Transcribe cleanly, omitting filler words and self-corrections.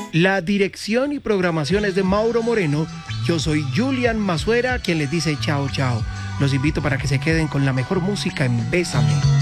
La dirección y programación es de Mauro Moreno. Yo soy Julian Mazuera, quien les dice chao, chao. Los invito para que se queden con la mejor música en Bésame.